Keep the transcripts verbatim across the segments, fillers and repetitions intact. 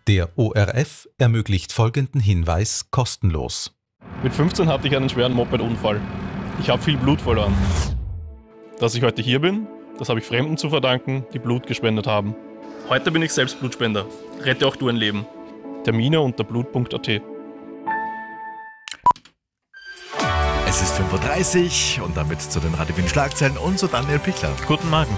Der O R F ermöglicht folgenden Hinweis kostenlos. Mit fünfzehn hatte ich einen schweren Moped-Unfall. Ich habe viel Blut verloren. Dass ich heute hier bin, das habe ich Fremden zu verdanken, die Blut gespendet haben. Heute bin ich selbst Blutspender. Rette auch du ein Leben. Termine unter blut punkt a t. Es ist fünf Uhr dreißig und damit zu den Radio Wien Schlagzeilen und zu Daniel Pichler. Guten Morgen.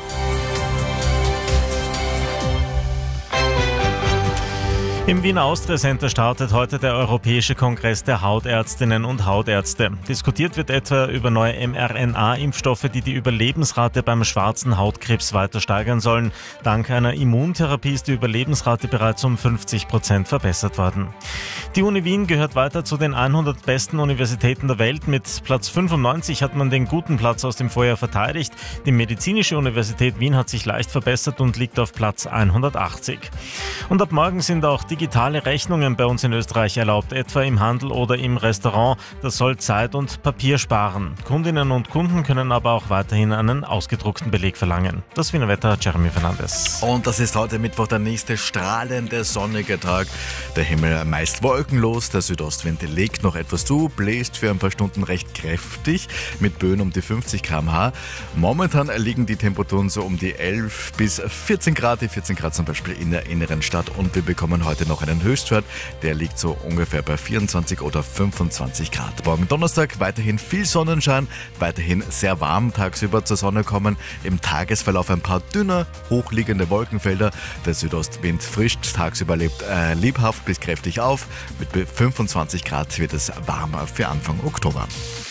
Im Wiener Austria Center startet heute der Europäische Kongress der Hautärztinnen und Hautärzte. Diskutiert wird etwa über neue mRNA-Impfstoffe, die die Überlebensrate beim schwarzen Hautkrebs weiter steigern sollen. Dank einer Immuntherapie ist die Überlebensrate bereits um fünfzig Prozent verbessert worden. Die Uni Wien gehört weiter zu den hundert besten Universitäten der Welt. Mit Platz fünfundneunzig hat man den guten Platz aus dem Vorjahr verteidigt. Die Medizinische Universität Wien hat sich leicht verbessert und liegt auf Platz hundertachtzig. Und ab morgen sind auch digitale Rechnungen bei uns in Österreich erlaubt, etwa im Handel oder im Restaurant. Das soll Zeit und Papier sparen. Kundinnen und Kunden können aber auch weiterhin einen ausgedruckten Beleg verlangen. Das Wiener Wetter, Jeremy Fernandes. Und das ist heute Mittwoch der nächste strahlende sonnige Tag. Der Himmel meist wolkenlos, der Südostwind legt noch etwas zu, bläst für ein paar Stunden recht kräftig mit Böen um die fünfzig Kilometer pro Stunde. Momentan liegen die Temperaturen so um die elf bis vierzehn Grad, die vierzehn Grad zum Beispiel in der inneren Stadt, und wir bekommen heute noch einen Höchstwert, der liegt so ungefähr bei vierundzwanzig oder fünfundzwanzig Grad. Morgen Donnerstag weiterhin viel Sonnenschein, weiterhin sehr warm, tagsüber zur Sonne kommen, im Tagesverlauf ein paar dünner, hochliegende Wolkenfelder. Der Südostwind frischt tagsüber lebt, äh, lebhaft bis kräftig auf. Mit fünfundzwanzig Grad wird es warmer für Anfang Oktober.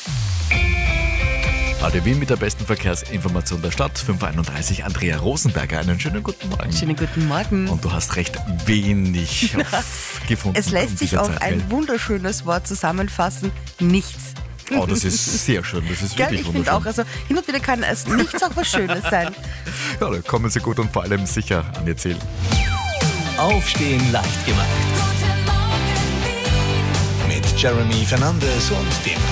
Radio Wien mit der besten Verkehrsinformation der Stadt. fünf Uhr einunddreißig, Andrea Rosenberger. Einen schönen guten Morgen. Schönen guten Morgen. Und du hast recht wenig gefunden. Es lässt sich auf ein wunderschönes Wort zusammenfassen: nichts. Oh, das ist sehr schön. Das ist Gell, wirklich ich wunderschön. finde auch, also hin und wieder kann es nichts auch was Schönes sein. Ja, da kommen sie gut und vor allem sicher an ihr Ziel. Aufstehen leicht gemacht. Mit Jeremy Fernandes und dem